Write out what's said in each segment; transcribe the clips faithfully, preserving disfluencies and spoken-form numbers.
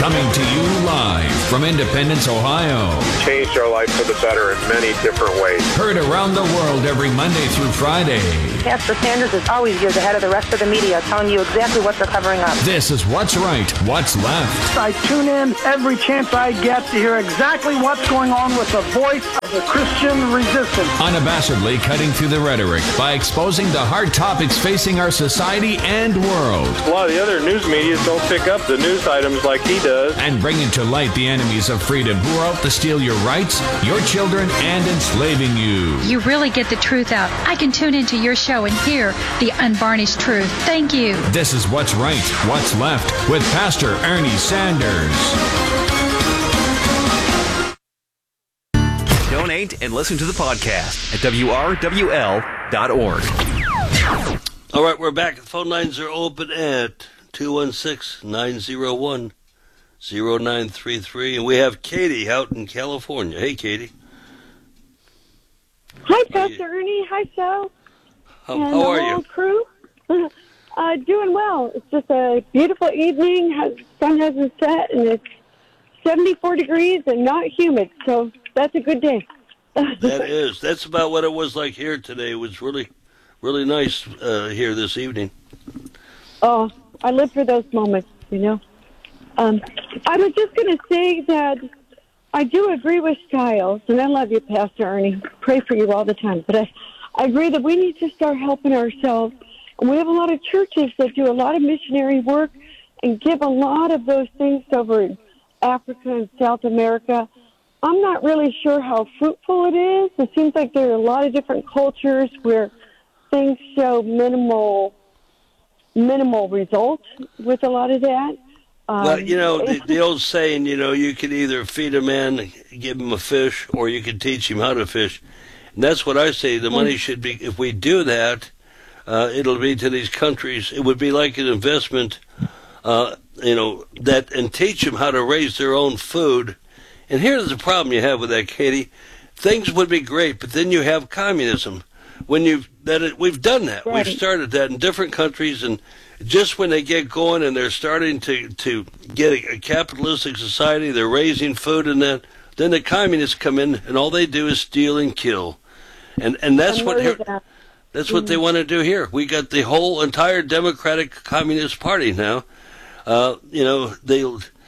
Coming to you live from Independence, Ohio. Changed our life for the better in many different ways. Heard around the world every Monday through Friday. Pastor Sanders is always years ahead of the rest of the media, telling you exactly what they're covering up. This is What's Right, What's Left. I tune in every chance I get to hear exactly what's going on with the voice of the Christian resistance. Unabashedly cutting through the rhetoric by exposing the hard topics facing our society and world. A lot of the other news media don't pick up the news items like he does. And bringing to light the enemies of freedom who are out to steal your rights, your children, and enslaving you. You really get the truth out. I can tune into your show and hear the unvarnished truth. Thank you. This is What's Right, What's Left with Pastor Ernie Sanders. Donate and listen to the podcast at W R W L dot org. All right, we're back. The phone lines are open at two one six, nine zero one, zero nine three three. And we have Katie out in California. Hey, Katie. Hi, Pastor Ernie. Hi, Sal. How, and how the are whole you? crew. uh, doing well. It's just a beautiful evening. The sun hasn't set, and it's seventy-four degrees and not humid, so that's a good day. That is. That's about what it was like here today. It was really, really nice uh, here this evening. Oh, I live for those moments, you know. Um, I was just going to say that I do agree with Styles, and I love you, Pastor Ernie. Pray for you all the time. But I, I agree that we need to start helping ourselves. And we have a lot of churches that do a lot of missionary work and give a lot of those things over in Africa and South America. I'm not really sure how fruitful it is. It seems like there are a lot of different cultures where things show minimal minimal results with a lot of that. Um, Well, you know, the, the old saying, you know, you could either feed a man, give him a fish, or you could teach him how to fish. And that's what I say. The money should be, if we do that, uh, it'll be to these countries. It would be like an investment, uh, you know, that and teach them how to raise their own food. And here's the problem you have with that, Katie. Things would be great, but then you have communism. When you've that it, we've done that, Right. we've started that in different countries, and just when they get going and they're starting to to get a, a capitalistic society, they're raising food and that, then the communists come in and all they do is steal and kill, and and that's I what know here, that. that's what they want to do here. We got the whole entire Democratic Communist Party now. Uh, you know they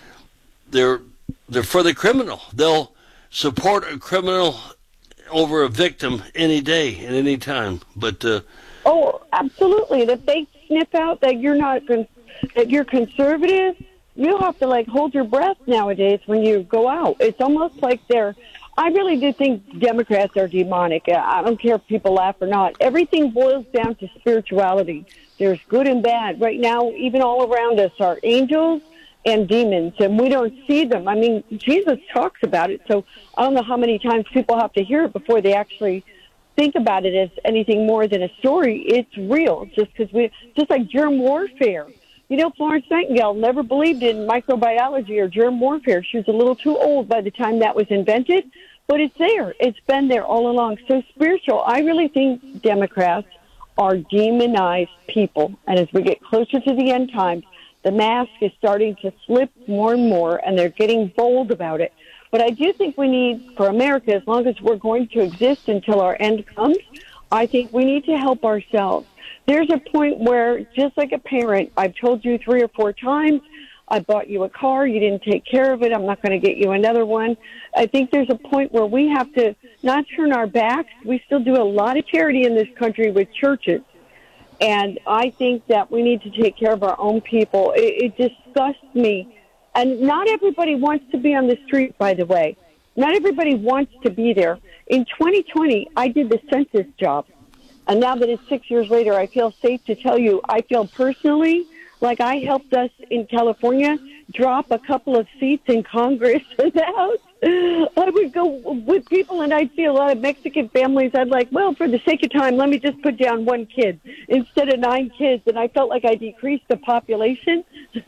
they're they're for the criminal. They'll support a criminal over a victim any day and any time. But uh, Oh, absolutely. If they sniff out that you're not con- that you're conservative, you have to like hold your breath nowadays when you go out. It's almost like they're. I really do think Democrats are demonic. I don't care if people laugh or not. Everything boils down to spirituality. There's good and bad. Right now, even all around us are angels and demons, and we don't see them. I mean, Jesus talks about it, so I don't know how many times people have to hear it before they actually think about it as anything more than a story. It's real, just because we, just like germ warfare. You know, Florence Nightingale never believed in microbiology or germ warfare. She was a little too old by the time that was invented, but it's there. It's been there all along. So spiritual, I really think Democrats are demonized people, and as we get closer to the end times, the mask is starting to slip more and more, and they're getting bold about it. But I do think we need, for America, as long as we're going to exist until our end comes, I think we need to help ourselves. There's a point where, just like a parent, I've told you three or four times, I bought you a car, you didn't take care of it, I'm not going to get you another one. I think there's a point where we have to not turn our backs. We still do a lot of charity in this country with churches. And I think that we need to take care of our own people. It, it disgusts me. And not everybody wants to be on the street, by the way. Not everybody wants to be there. In twenty twenty, I did the census job. And now that it's six years later, I feel safe to tell you, I feel personally like I helped us in California drop a couple of seats in Congress and the House. I would go with people, and I'd see a lot of Mexican families. I'd like, well, for the sake of time, let me just put down one kid instead of nine kids. And I felt like I decreased the population.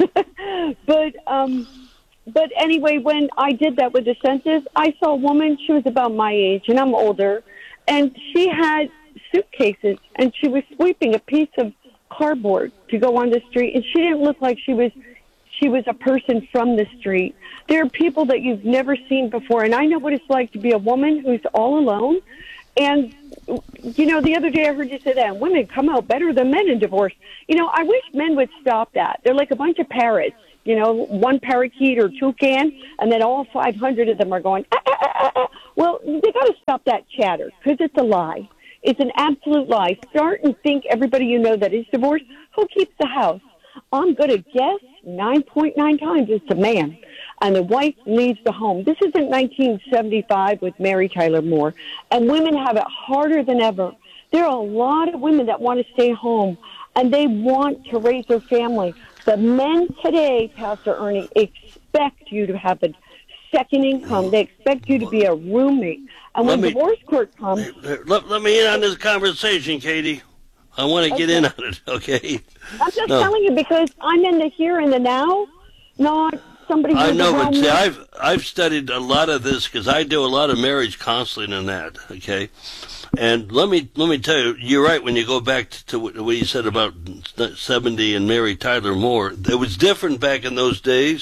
but, um, but anyway, when I did that with the census, I saw a woman, she was about my age, and I'm older, and she had suitcases, and she was sweeping a piece of cardboard to go on the street, and she didn't look like she was she was a person from the street. There are people that you've never seen before, and I know what it's like to be a woman who's all alone. And, you know, the other day I heard you say that women come out better than men in divorce. You know, I wish men would stop that. They're like a bunch of parrots, you know, one parakeet or toucan, and then all five hundred of them are going, ah, ah, ah, ah. Well, they got to stop that chatter because it's a lie. It's an absolute lie. Start and think everybody you know that is divorced, who keeps the house? I'm going to guess nine point nine times it's the man. And the wife leaves the home. This isn't nineteen seventy-five with Mary Tyler Moore. And women have it harder than ever. There are a lot of women that want to stay home, and they want to raise their family. The men today, Pastor Ernie, expect you to have a second income. They expect you to be a roommate. And when Let me- divorce court comes... Let, let me in on this conversation, Katie. I want to get Okay. in on it, okay? I'm just No. telling you because I'm in the here and the now, not somebody who's I know, but around see, me. I've I've studied a lot of this because I do a lot of marriage counseling and that. Okay, and let me let me tell you, you're right when you go back to what what you said about seventy and Mary Tyler Moore. It was different back in those days.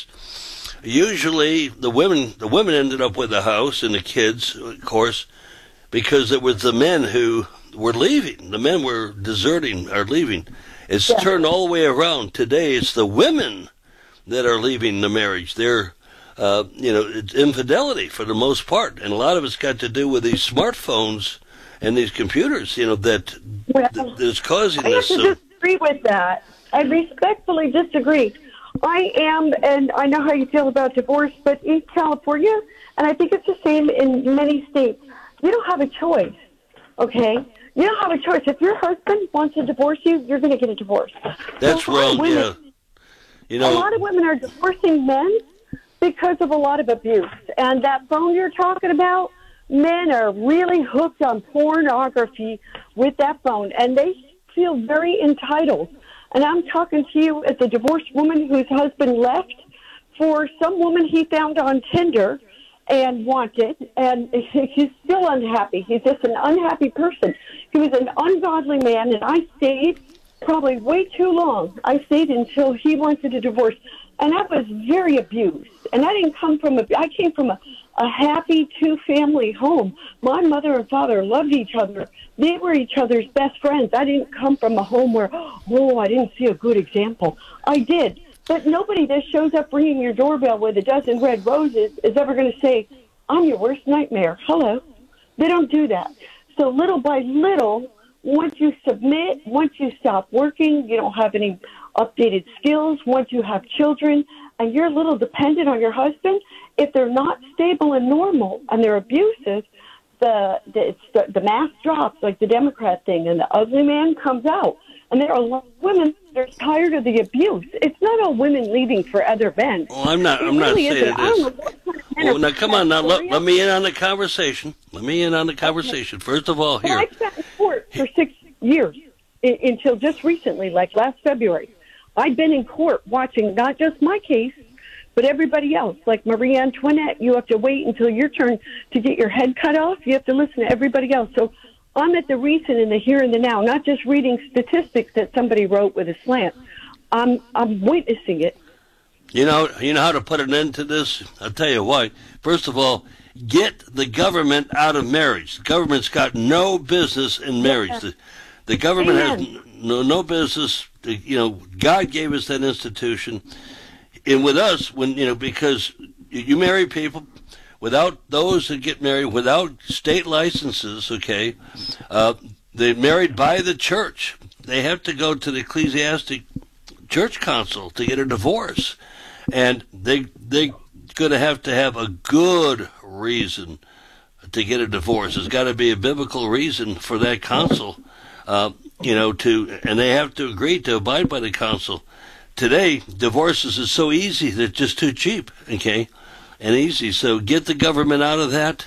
Usually, the women the women ended up with the house and the kids, of course, because it was the men who were leaving. The men were deserting or leaving. It's Yeah. turned all the way around. Today, it's the women that are leaving the marriage. They're, uh, you know, it's infidelity for the most part. And a lot of it's got to do with these smartphones and these computers, you know, that, Well, that is causing I have this. to So, disagree with that. I respectfully disagree. I am, and I know how you feel about divorce, but in California, and I think it's the same in many states, you don't have a choice, okay? You don't have a choice. If your husband wants to divorce you, you're going to get a divorce. that's So a lot of wrong, women- yeah. You A know, lot of women are divorcing men because of a lot of abuse. And that phone you're talking about, men are really hooked on pornography with that phone, and they feel very entitled. And I'm talking to you as a divorced woman whose husband left for some woman he found on Tinder and wanted, and he's still unhappy. He's just an unhappy person. He was an ungodly man, and I stayed probably way too long. I stayed until he wanted a divorce, and I was very abused. And I didn't come from a, I came from a, a happy two-family home. My mother and father loved each other. They were each other's best friends. I didn't come from a home where, oh, I didn't see a good example. I did. But nobody that shows up ringing your doorbell with a dozen red roses is ever going to say, I'm your worst nightmare. Hello. They don't do that. So little by little, once you submit, once you stop working, you don't have any updated skills, once you have children, and you're a little dependent on your husband, if they're not stable and normal and they're abusive, the the, it's the, the mask drops like the Democrat thing, and the ugly man comes out. And there are a lot of women that are tired of the abuse. It's not all women leaving for other men. well, I'm not, It I'm not really saying isn't. it I don't is. know what kind of men Well, are now, come on, now, let, Victoria. let me in on the conversation. Let me in on the conversation. First of all, Well, here. I sat in court for six years I- until just recently, like last February. I've been in court watching not just my case, but everybody else. Like Marie Antoinette, you have to wait until your turn to get your head cut off. You have to listen to everybody else. So I'm at the recent and the here and the now, not just reading statistics that somebody wrote with a slant. I'm I'm witnessing it. You know, you know how to put an end to this? I'll tell you why. First of all, get the government out of marriage. The government's got no business in marriage. The, the government has Amen. no no business. You know, God gave us that institution, and with us, when you know, because you marry people without those that get married without state licenses. Okay, uh, they're married by the church. They have to go to the ecclesiastic church council to get a divorce, and they they going to have to have a good reason to get a divorce. There's got to be a biblical reason for that council, uh, you know, to and they have to agree to abide by the council. Today, divorces is so easy; they're just too cheap, okay, and easy. So get the government out of that.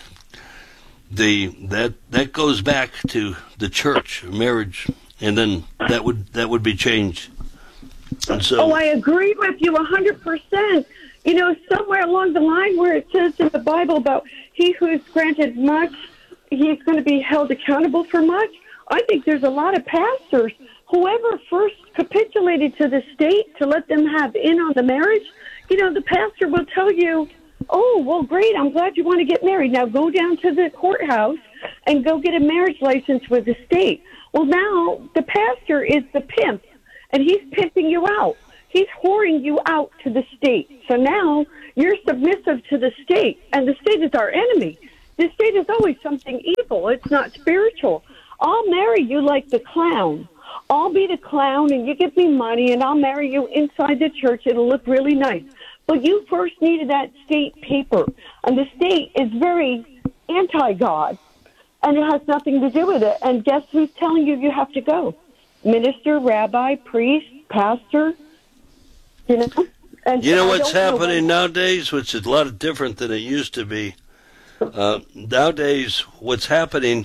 The that that goes back to the church, marriage, and then that would that would be changed. And so, Oh, I agree with you one hundred percent. You know, somewhere along the line where it says in the Bible about he who is granted much, he's going to be held accountable for much. I think there's a lot of pastors whoever first capitulated to the state to let them have in on the marriage, you know, the pastor will tell you, oh, well, great, I'm glad you want to get married. Now go down to the courthouse and go get a marriage license with the state. Well, now the pastor is the pimp, and he's pimping you out. He's whoring you out to the state. So now you're submissive to the state, and the state is our enemy. The state is always something evil. It's not spiritual. I'll marry you like the clown. I'll be the clown, and you give me money, and I'll marry you inside the church. It'll look really nice. But you first needed that state paper, and the state is very anti-God, and it has nothing to do with it. And guess who's telling you you have to go? Minister, rabbi, priest, pastor, you know? And You know I what's don't know happening what- nowadays, which is a lot different than it used to be. Uh, nowadays, what's happening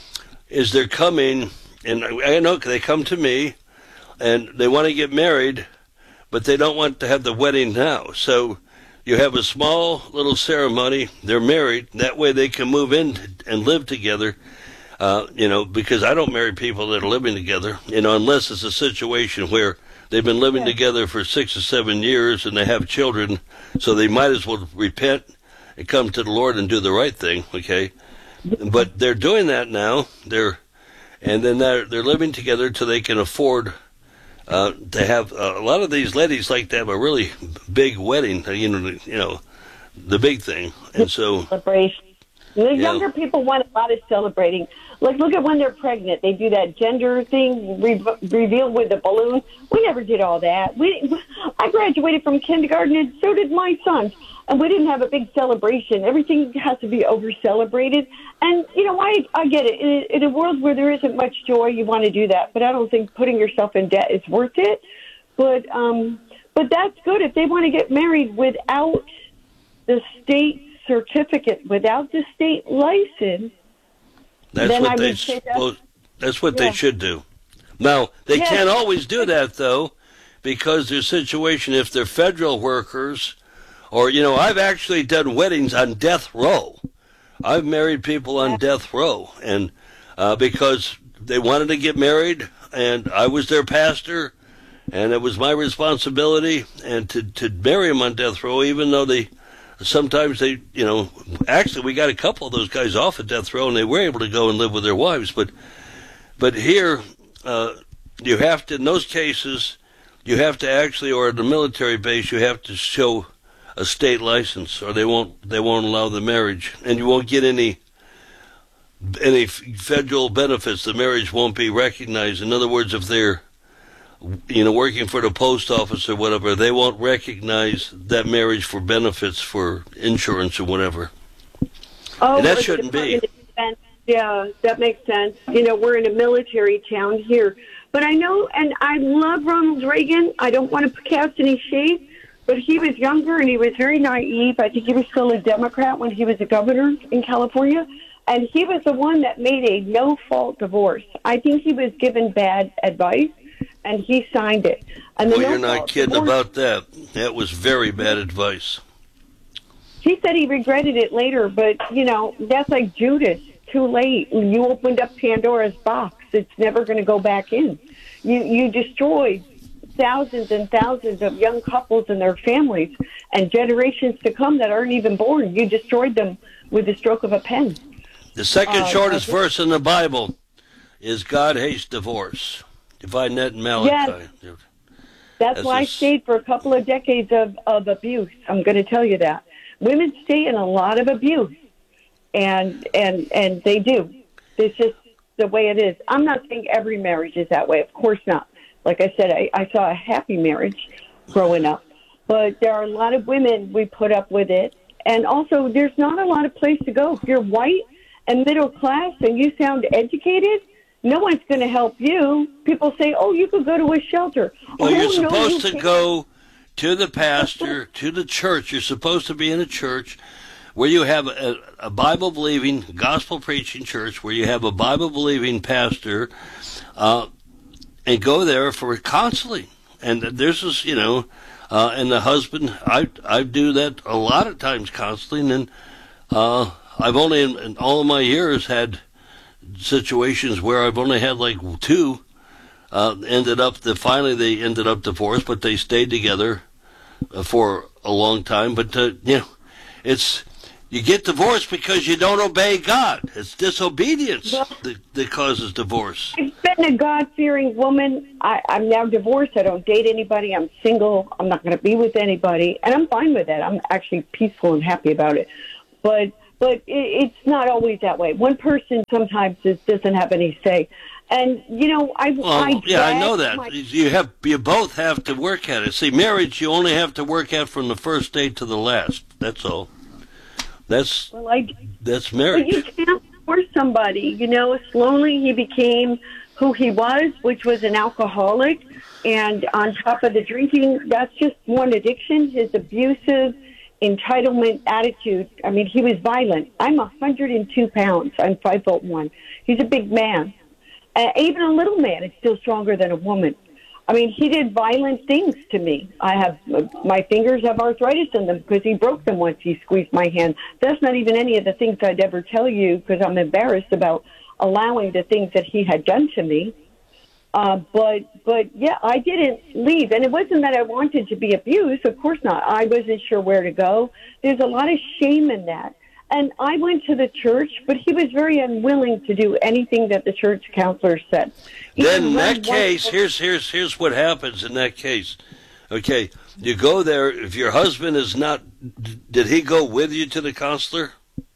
is they're coming, and I know they come to me, and they want to get married, but they don't want to have the wedding now. So you have a small little ceremony. They're married. That way they can move in and live together. Uh, you know, because I don't marry people that are living together, you know, unless it's a situation where they've been living Yeah. together for six or seven years and they have children, so they might as well repent and come to the Lord and do the right thing, okay? But they're doing that now. They're, and then they're, they're living together till they can afford uh, to have, uh, a lot of these ladies like to have a really big wedding, you know, you know, the big thing. And so, celebration. The Yeah. younger people want a lot of celebrating. Like, look at when they're pregnant. They do that gender thing, re- reveal with the balloon. We never did all that. We, I graduated from kindergarten, and so did my sons. And we didn't have a big celebration. Everything has to be over-celebrated. And, you know, I, I get it. In, in a world where there isn't much joy, you want to do that. But I don't think putting yourself in debt is worth it. But, um, but that's good. If they want to get married without the state certificate, without the state license, That's then what I they would say that's- well, that's what Yeah. they should do. Now, they Yes. can't always do that though, because their situation, if they're federal workers, or you know, I've actually done weddings on death row. I've married people on death row, and uh, because they wanted to get married, and I was their pastor, and it was my responsibility, and to to marry them on death row, even though they. Sometimes they, you know, actually we got a couple of those guys off of death row and they were able to go and live with their wives. But, but here, uh, you have to, in those cases, you have to actually, or at the military base, you have to show a state license, or they won't, they won't allow the marriage, and you won't get any, any federal benefits. The marriage won't be recognized. In other words, if they're, you know, working for the post office or whatever, they won't recognize that marriage for benefits for insurance or whatever. oh, And that or the shouldn't be. Department of Defense. Yeah, that makes sense. You know, we're in a military town here. But I know, and I love Ronald Reagan. I don't want to cast any shade, but he was younger and he was very naive. I think he was still a Democrat when he was a governor in California. And he was the one that made a no-fault divorce. I think he was given bad advice, and he signed it. And the Well, you're no-fault not kidding divorce- about that. That was very bad advice. He said he regretted it later, but, you know, that's like Judas. Too late. You opened up Pandora's box. It's never going to go back in. You you destroyed thousands and thousands of young couples and their families and generations to come that aren't even born. You destroyed them with the stroke of a pen. The second Uh, shortest I think- verse in the Bible is God hates divorce. You find that in Malachi. Yes. That's That's why I just- stayed for a couple of decades of, of abuse. I'm going to tell you that. Women stay in a lot of abuse, and and and they do. It's just the way it is. I'm not saying every marriage is that way. Of course not. Like I said, I, I saw a happy marriage growing up. But there are a lot of women, we put up with it. And also, there's not a lot of place to go. If you're white and middle class and you sound educated, no one's going to help you. People say, oh, you could go to a shelter. Well, oh, you're no, supposed you to can't. go to the pastor, to the church. You're supposed to be in a church where you have a, a Bible-believing, gospel-preaching church, where you have a Bible-believing pastor, uh, and go there for counseling. And there's this, you know, uh, and the husband, I I do that a lot of times, counseling, and uh, I've only, in, in all of my years, had situations where I've only had like two uh, ended up, the, finally they ended up divorced, but they stayed together uh, for a long time. But, uh, you know, it's, you get divorced because you don't obey God. It's disobedience well, that, that causes divorce. I've been a God-fearing woman. I, I'm now divorced. I don't date anybody. I'm single. I'm not going to be with anybody. And I'm fine with that. I'm actually peaceful and happy about it. But but it, it's not always that way. One person sometimes just doesn't have any say. And, you know, I... Well, I yeah, I know that. My... You have, you both have to work at it. See, marriage, you only have to work at from the first day to the last. That's all. That's well, I, that's marriage. But you can't force somebody. You know, slowly he became who he was, which was an alcoholic. And on top of the drinking, that's just one addiction, his abusive entitlement attitude. I mean, he was violent. I'm one hundred two pounds. I'm five foot one. He's a big man. Uh, even a little man is still stronger than a woman. I mean, he did violent things to me. I have, my fingers have arthritis in them because he broke them once he squeezed my hand. That's not even any of the things I'd ever tell you because I'm embarrassed about allowing the things that he had done to me. Uh, but, but yeah, I didn't leave. And it wasn't that I wanted to be abused. Of course not. I wasn't sure where to go. There's a lot of shame in that. And I went to the church, but he was very unwilling to do anything that the church counselor said. Then in that case, here's here's here's what happens in that case. Okay, you go there. If your husband is not, did he go with you to the counselor?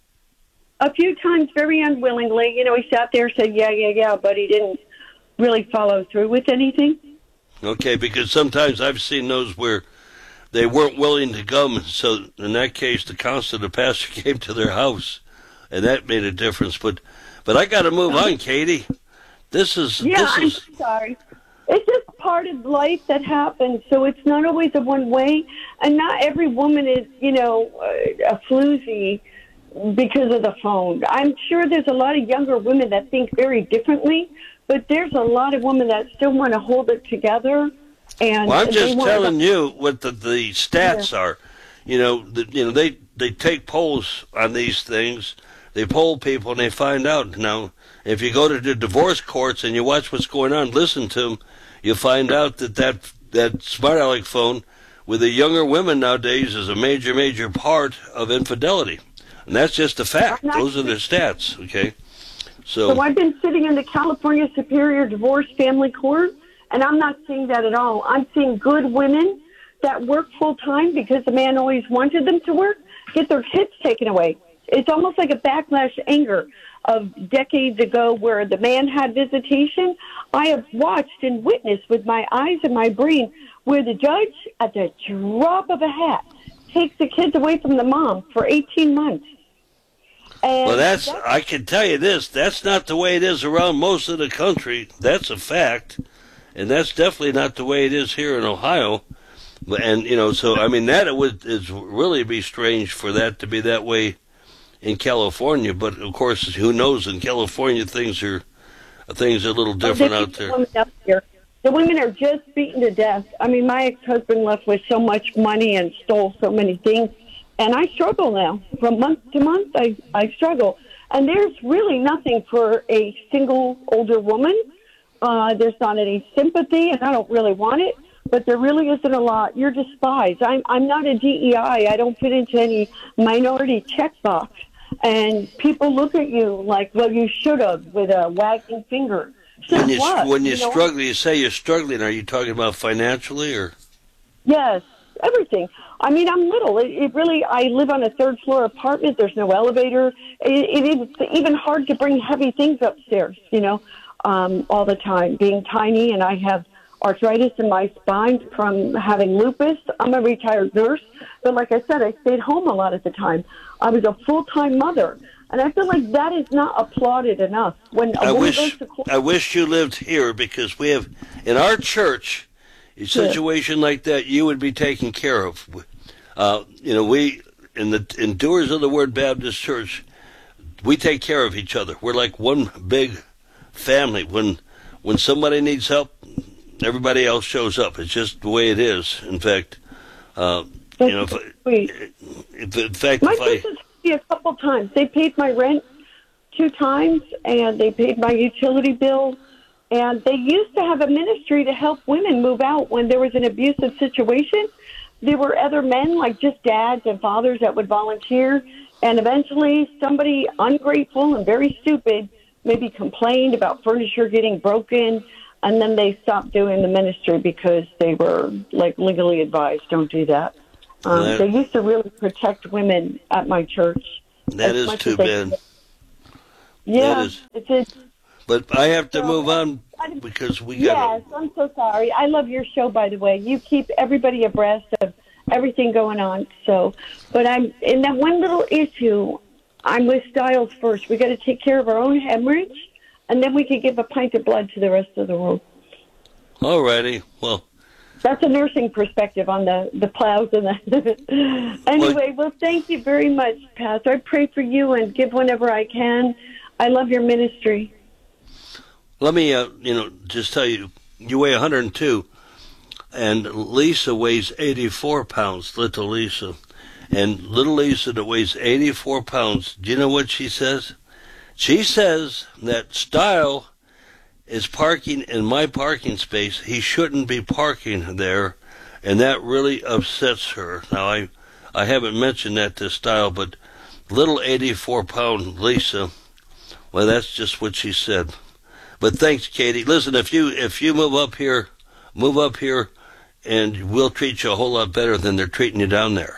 A few times, very unwillingly. You know, he sat there and said, yeah, yeah, yeah, but he didn't really follow through with anything. Okay, because sometimes I've seen those where they weren't willing to come, so in that case, the counselor, the pastor came to their house, and that made a difference. But, but I got to move on, Katie. This is yeah. This I'm is, sorry. It's just part of life that happens, so it's not always a one way, and not every woman is, you know, a floozy because of the phone. I'm sure there's a lot of younger women that think very differently, but there's a lot of women that still want to hold it together. And well, I'm just telling to... you what the, the stats yeah. are. You know, the, you know they, they take polls on these things. They poll people and they find out. Now, if you go to the divorce courts and you watch what's going on, listen to them, you'll find out that that, that smart aleck phone with the younger women nowadays is a major, major part of infidelity. And that's just a fact. Those are the stats, okay? So, so I've been sitting in the California Superior Divorce Family Court, and I'm not seeing that at all. I'm seeing good women that work full-time because the man always wanted them to work, get their kids taken away. It's almost like a backlash anger of decades ago where the man had visitation. I have watched and witnessed with my eyes and my brain where the judge, at the drop of a hat, takes the kids away from the mom for eighteen months. And well, that's, that's, I can tell you this, that's not the way it is around most of the country. That's a fact. And that's definitely not the way it is here in Ohio. And, you know, so, I mean, that it would it's really be strange for that to be that way in California. But, of course, who knows? In California, things are things are a little different out there. Up here. The women are just beaten to death. I mean, my ex-husband left with so much money and stole so many things. And I struggle now. From month to month, I, I struggle. And there's really nothing for a single older woman. Uh, there's not any sympathy, and I don't really want it. But there really isn't a lot. You're despised. I'm, I'm not a D E I. I don't fit into any minority checkbox. And people look at you like, well, you should have, with a wagging finger. When you, what? when you, you know? struggle, you say you're struggling. Are you talking about financially or? Yes, everything. I mean, I'm little. It, it really, I live on a third floor apartment. There's no elevator. It, it is even hard to bring heavy things upstairs, you know, um, all the time, being tiny. And I have arthritis in my spine from having lupus. I'm a retired nurse. But like I said, I stayed home a lot of the time. I was a full-time mother. And I feel like that is not applauded enough. When a I woman wish goes to court, I wish you lived here because we have, in our church, a situation yeah. like that you would be taken care of. Uh, you know, we, in the in Doers of the Word Baptist Church, we take care of each other. We're like one big family. When when somebody needs help, everybody else shows up. It's just the way it is. In fact, uh, you know, if, if, in fact, my if I... kids me a couple times. They paid my rent two times, and they paid my utility bill, And they used to have a ministry to help women move out when there was an abusive situation. There were other men, like just dads and fathers, that would volunteer. And eventually somebody ungrateful and very stupid maybe complained about furniture getting broken, and then they stopped doing the ministry because they were like legally advised, don't do that. Um, that they used to really protect women at my church. That is too bad. Yeah, that is, it's a, but I have to so, move on because we got. Yes, I'm so sorry. I love your show, by the way. You keep everybody abreast of everything going on. So, but I'm in that one little issue. I'm with Styles first. We got to take care of our own hemorrhage, and then we can give a pint of blood to the rest of the world. All righty. Well, that's a nursing perspective on the, the plows and the. Anyway, well, thank you very much, Pastor. I pray for you and give whenever I can. I love your ministry. Let me, uh, you know, just tell you, you weigh one hundred two, and Lisa weighs eighty-four pounds, little Lisa. And little Lisa that weighs eighty-four pounds, do you know what she says? She says that Style is parking in my parking space. He shouldn't be parking there, and that really upsets her. Now, I, I haven't mentioned that to Style, but little eighty-four pound Lisa, well, that's just what she said. But thanks, Katie. Listen, if you if you move up here, move up here, and we'll treat you a whole lot better than they're treating you down there.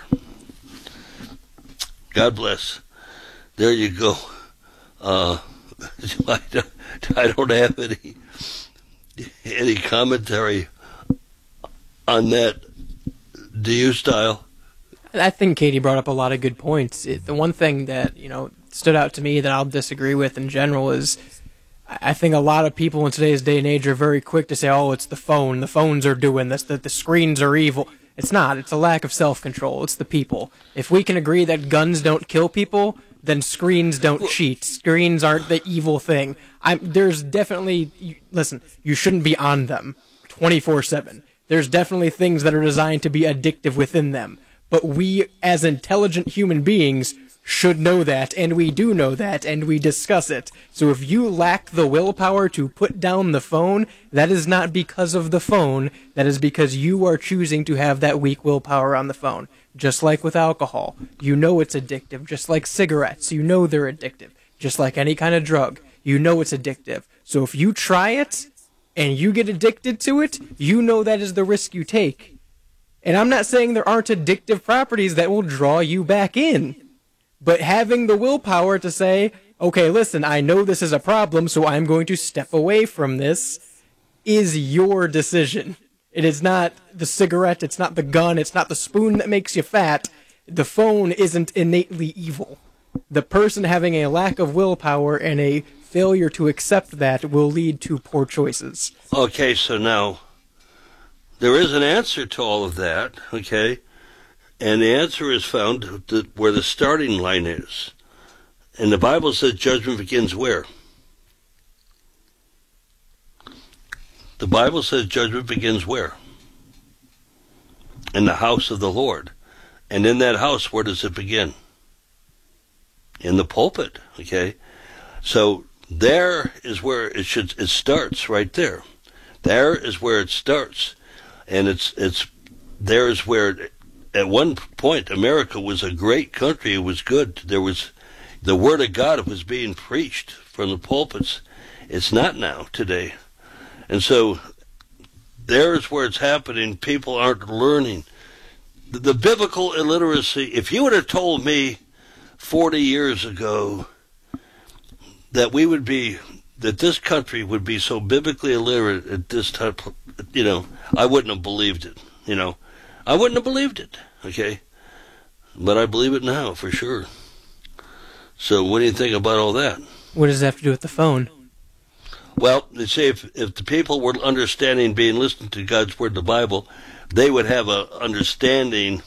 God bless. There you go. Uh, I, don't, I don't have any any commentary on that. Do you, Style? I think Katie brought up a lot of good points. It, the one thing that, you know, stood out to me that I'll disagree with in general is I think a lot of people in today's day and age are very quick to say, oh, it's the phone. The phones are doing this. The, the screens are evil. It's not. It's a lack of self-control. It's the people. If we can agree that guns don't kill people, then screens don't cheat. Screens aren't the evil thing. I'm, there's definitely... Listen, you shouldn't be on them twenty-four seven. There's definitely things that are designed to be addictive within them. But we, as intelligent human beings, should know that, and we do know that, and we discuss it. So if you lack the willpower to put down the phone, that is not because of the phone, that is because you are choosing to have that weak willpower on the phone. Just like with alcohol, you know it's addictive. Just like cigarettes, you know they're addictive. Just like any kind of drug, you know it's addictive. So if you try it, and you get addicted to it, you know that is the risk you take. And I'm not saying there aren't addictive properties that will draw you back in. But having the willpower to say, okay, listen, I know this is a problem, so I'm going to step away from this, is your decision. It is not the cigarette, it's not the gun, it's not the spoon that makes you fat. The phone isn't innately evil. The person having a lack of willpower and a failure to accept that will lead to poor choices. Okay, so now, there is an answer to all of that, okay? And the answer is found where the starting line is. And the Bible says judgment begins where? The Bible says judgment begins where? In the house of the Lord. And in that house, where does it begin? In the pulpit, okay? So there is where it should it starts, right there. There is where it starts. And it's it's there is where it, at one point, America was a great country. It was good. There was the Word of God was being preached from the pulpits. It's not now today. And so there's where it's happening. People aren't learning. The, the biblical illiteracy, if you would have told me forty years ago that we would be, that this country would be so biblically illiterate at this time, you know, I wouldn't have believed it, you know. I wouldn't have believed it, okay? But I believe it now, for sure. So what do you think about all that? What does that have to do with the phone? Well, they say if, if the people were understanding, being listening to God's Word, the Bible, they would have an understanding,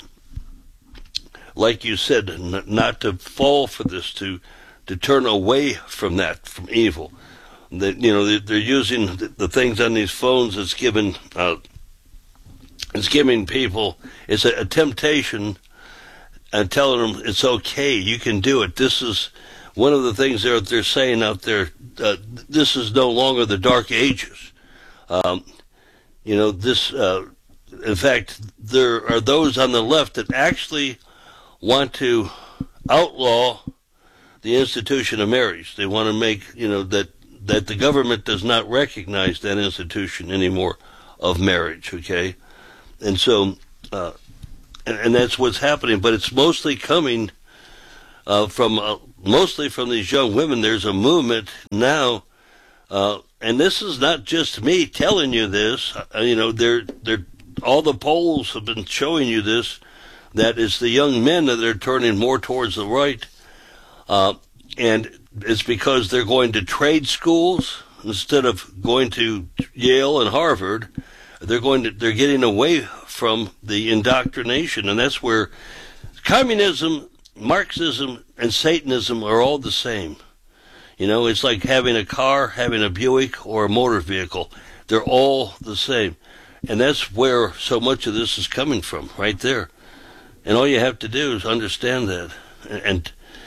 like you said, n- not to fall for this, to to turn away from that, from evil. That, you know, they, they're using the, the things on these phones that's given... Uh, It's giving people, it's a, a temptation and telling them it's okay, you can do it. This is one of the things they're, they're saying out there, uh, this is no longer the Dark Ages. Um, you know, this, uh, in fact, there are those on the left that actually want to outlaw the institution of marriage. They want to make, you know, that, that the government does not recognize that institution anymore of marriage, okay? And so, uh, and, and that's what's happening, but it's mostly coming uh, from, uh, mostly from these young women. There's a movement now, uh, and this is not just me telling you this, uh, you know, they're, they're, all the polls have been showing you this, that it's the young men that are turning more towards the right, uh, and it's because they're going to trade schools instead of going to Yale and Harvard. They're going to, they're getting away from the indoctrination, and that's where communism, Marxism, and Satanism are all the same. You know, it's like having a car, having a Buick, or a motor vehicle. They're all the same. And that's where so much of this is coming from, right there. And all you have to do is understand that. And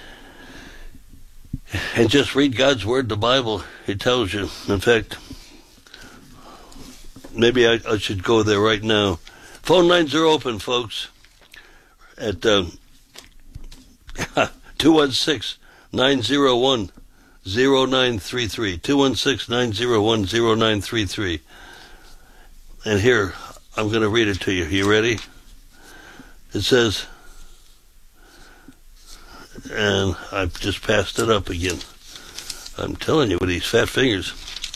and just read God's Word, the Bible. It tells you. In fact, maybe I, I should go there right now. Phone lines are open, folks, at uh, two one six, nine zero one, zero nine three three. two one six, nine zero one, zero nine three three. And here, I'm going to read it to you. You ready? It says, and I've just passed it up again. I'm telling you with these fat fingers.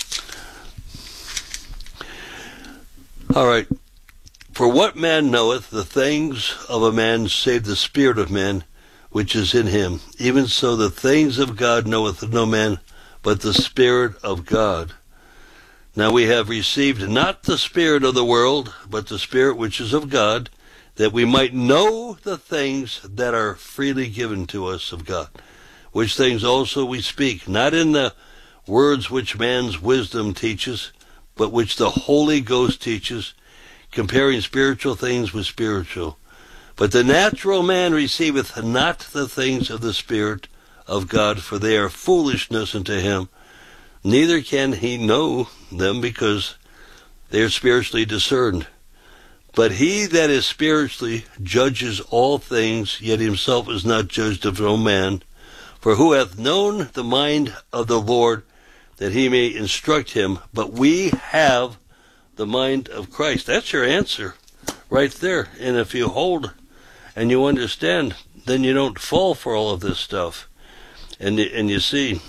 All right. For what man knoweth the things of a man save the spirit of man which is in him? Even so the things of God knoweth no man but the Spirit of God. Now we have received not the spirit of the world, but the Spirit which is of God, that we might know the things that are freely given to us of God, which things also we speak, not in the words which man's wisdom teaches, but which the Holy Ghost teaches, comparing spiritual things with spiritual. But the natural man receiveth not the things of the Spirit of God, for they are foolishness unto him, neither can he know them, because they are spiritually discerned. But he that is spiritually judges all things, yet himself is not judged of no man. For who hath known the mind of the Lord, that he may instruct him? But we have the mind of Christ. That's your answer right there. And if you hold and you understand, then you don't fall for all of this stuff. And, and you see,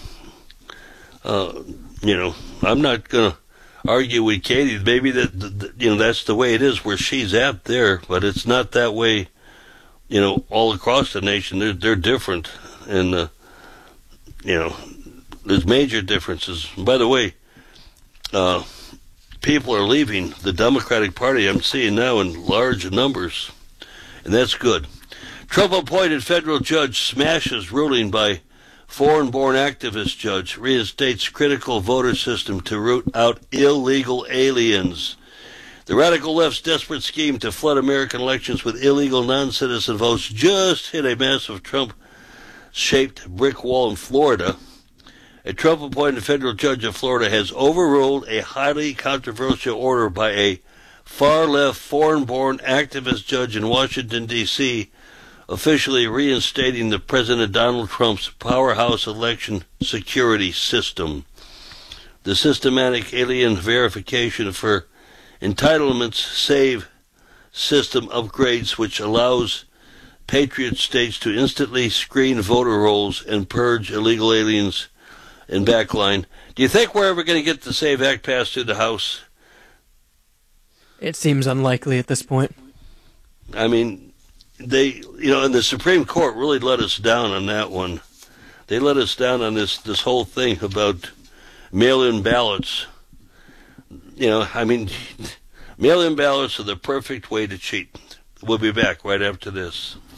uh, you know, I'm not going to argue with Katie. Maybe that, that, you know, that's the way it is where she's at there, but it's not that way, you know, all across the nation. They're, they're different. And, uh, you know, there's major differences. By the way, uh, people are leaving the Democratic Party, I'm seeing now, in large numbers, and that's good. Trump-appointed federal judge smashes ruling by foreign-born activist judge, reinstates critical voter system to root out illegal aliens. The radical left's desperate scheme to flood American elections with illegal non-citizen votes just hit a massive Trump-shaped brick wall in Florida. A Trump-appointed federal judge of Florida has overruled a highly controversial order by a far-left foreign-born activist judge in Washington, D C, officially reinstating the President Donald Trump's powerhouse election security system. The systematic alien verification for entitlements save system upgrades, which allows patriot states to instantly screen voter rolls and purge illegal aliens in backline. Do you think we're ever going to get the SAVE Act passed through the House? It seems unlikely at this point. I mean, they, you know, and the Supreme Court really let us down on that one. They let us down on this, this whole thing about mail-in ballots. You know, I mean, mail-in ballots are the perfect way to cheat. We'll be back right after this.